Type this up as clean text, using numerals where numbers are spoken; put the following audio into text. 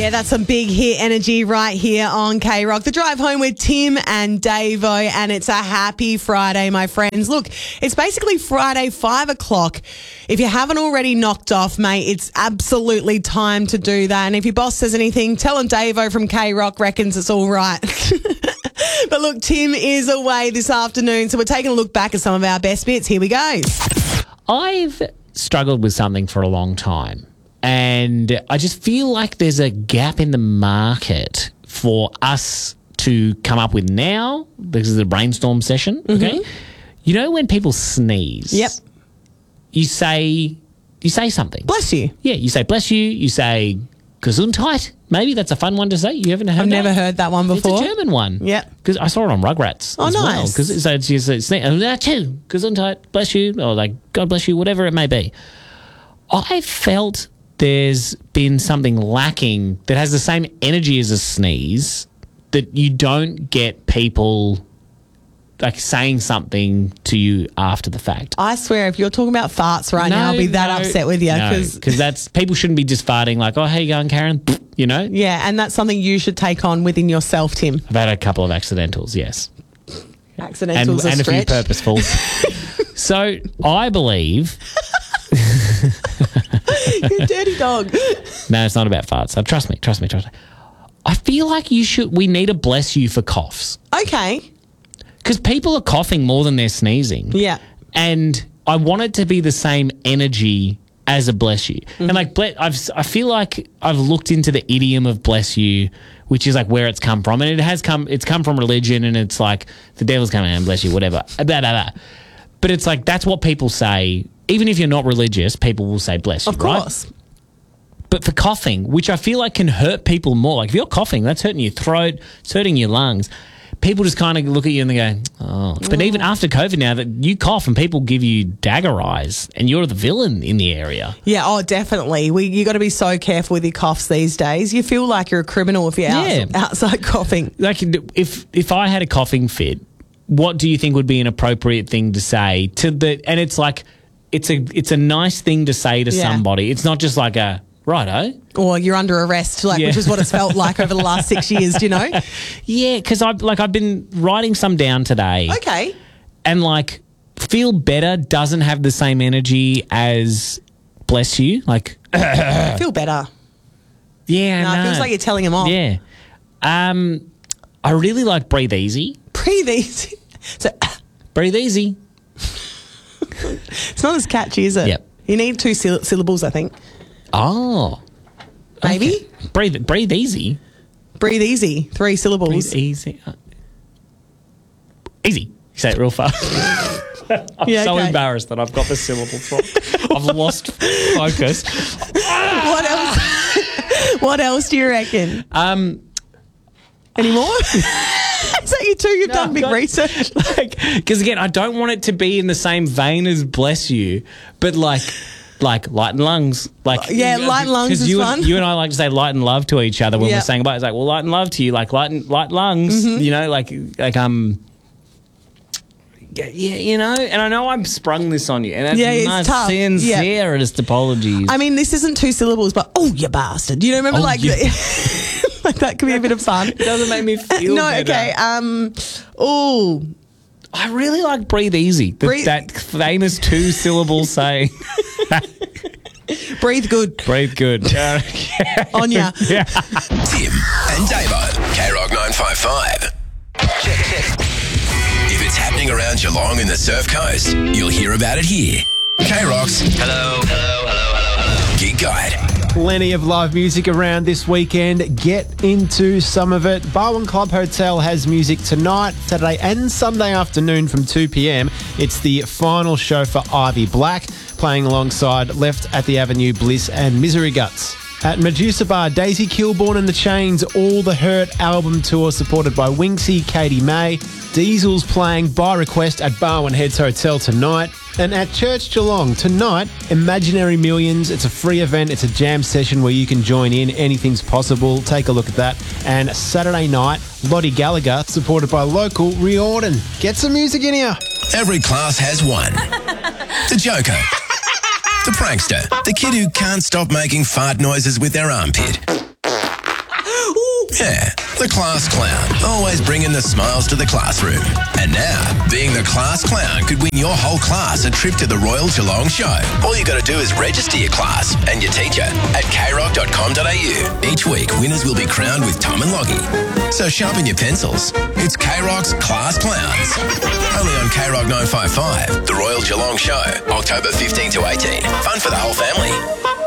Yeah, that's some big hit energy right here on K-Rock. The drive home with Tim and Davo, and it's a happy Friday, my friends. Look, it's basically Friday, 5 o'clock. If you haven't already knocked off, mate, it's absolutely time to do that. And if your boss says anything, tell him Davo from K-Rock reckons it's all right. But look, Tim is away this afternoon, so we're taking a look back at some of our best bits. Here we go. I've struggled with something for a long time, and I just feel like there's a gap in the market for us to come up with now. This is a brainstorm session, okay? You know when people sneeze? Yep. You say something. Bless you. Yeah, you say bless you. You say Gesundheit. Maybe that's a fun one to say. You haven't heard I've never heard that one before. It's a German one. Yep. Because I saw it on Rugrats. Oh, as nice. well. Because so it's Gesundheit, bless you, or like God bless you, whatever it may be. I felt there's been something lacking that has the same energy as a sneeze, that you don't get people like saying something to you after the fact. I swear, if you're talking about farts right now, I'll be that upset with you. Because that's people shouldn't be just farting like, oh, how you going, Karen? You know? Yeah, and that's something you should take on within yourself, Tim. I've had a couple of accidentals, yes. Accidentals and a a few stretch. purposeful. So I believe... You dirty dog. No, it's not about farts. Trust me. I feel like we need to bless you for coughs. Okay. Because people are coughing more than they're sneezing. Yeah. And I want it to be the same energy as a bless you. And like, I feel like I've looked into the idiom of bless you, which is like where it's come from. And it's come from religion, and it's like the devil's coming and bless you, whatever. Blah, blah, blah. But it's like, that's what people say. Even if you're not religious, people will say bless you, Of course. right? But for coughing, which I feel like can hurt people more. Like if you're coughing, that's hurting your throat, it's hurting your lungs. People just kind of look at you and they go, oh. But even after COVID now, that you cough and people give you dagger eyes and you're the villain in the area. Yeah, oh, definitely. You got to be so careful with your coughs these days. You feel like you're a criminal if you're outside coughing. Like if I had a coughing fit, what do you think would be an appropriate thing to say to the? And it's like it's a nice thing to say to somebody. It's not just like a righto. Or you're under arrest, which is what it's felt like over the last 6 years, do you know? Yeah, because I've been writing some down today. Okay. And like, feel better doesn't have the same energy as bless you. Like, Feel better. Yeah, no, it feels like you're telling them off. Yeah. I really like breathe easy. Breathe easy. So, breathe easy. It's not as catchy, is it? Yep. You need 2 syllables, I think. Oh. Maybe? Okay. Breathe easy. Breathe easy. 3 syllables. Breathe easy. Easy. You say it real fast. I'm so embarrassed that I've got the syllables wrong. I've lost focus. What else? What else do you reckon? Any more? Is that you two? You've done big research. Because again, I don't want it to be in the same vein as bless you, but like light and lungs. Light and lungs is fun. You and I like to say light and love to each other when we're saying goodbye. It's like, well, light and love to you, like light lungs. You know, yeah, you know, and I know I've sprung this on you, and that's my it's tough. sincerest apologies. I mean, this isn't 2 syllables, but oh, you bastard! You know, remember like that could be a bit of fun. It doesn't make me feel better. Okay. I really like breathe easy. That famous 2 syllable saying. Breathe good. Breathe good. On ya. Yeah. Tim and Davo, K-Rock 955. Check. If it's happening around Geelong and the Surf Coast, you'll hear about it here. K-Rock's Hello. Gig Guide. Plenty of live music around this weekend. Get into some of it. Barwon Club Hotel has music tonight, Saturday and Sunday afternoon from 2 p.m. It's the final show for Ivy Black, playing alongside Left at the Avenue, Bliss and Misery Guts. At Medusa Bar, Daisy Kilborn and the Chains All the Hurt album tour, supported by Winksy, Katie May. Diesel's playing by request at Barwon Heads Hotel tonight. And at Church Geelong tonight, Imaginary Millions. It's a free event. It's a jam session where you can join in. Anything's possible. Take a look at that. And Saturday night, Lottie Gallagher, supported by local Riordan. Get some music in here. Every class has one. The Joker. The prankster. The kid who can't stop making fart noises with their armpit. Yeah, the class clown. Always bringing the smiles to the classroom. And now, being the class clown could win your whole class a trip to the Royal Geelong Show. All you got to do is register your class and your teacher at krock.com.au. Each week, winners will be crowned with Tom and Loggy. So sharpen your pencils. It's K-Rock's Class Clowns. Only on K-Rock 955, the Royal Geelong Show, October 15 to 18. Fun for the whole family.